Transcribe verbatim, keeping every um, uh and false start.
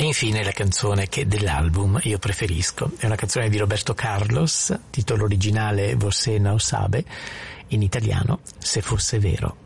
E infine la canzone che dell'album io preferisco, è una canzone di Roberto Carlos, titolo originale Você não sabe, in italiano Se fosse vero.